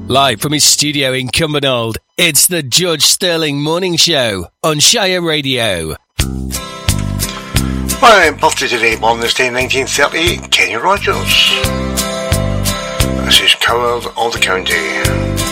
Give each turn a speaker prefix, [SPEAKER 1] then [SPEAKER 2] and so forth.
[SPEAKER 1] Live from his studio in Cumbernauld, it's the Judge Sterling Morning Show on Shire Radio.
[SPEAKER 2] My birthday today, born this day in 1930, Kenny Rogers. This is Coward of the County.